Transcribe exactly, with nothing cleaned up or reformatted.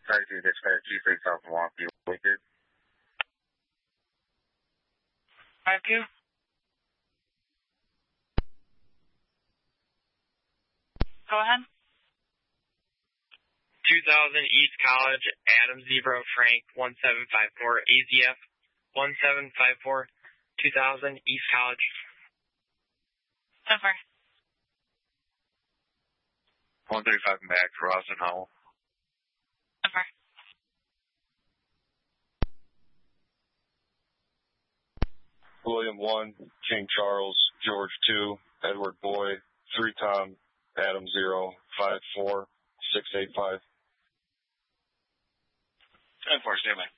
Sorry to dispatch two three South Milwaukee. Wicked. five two. Go ahead. two thousand East College, Adam Zebra Frank, one seven five four, A Z F, one seven five four, two thousand East College. So far. one thirty-five back for Austin Howell. So far. William one, King Charles, George two, Edward Boy, three Tom, Adam zero, five four, six eight five. ten four, stand by.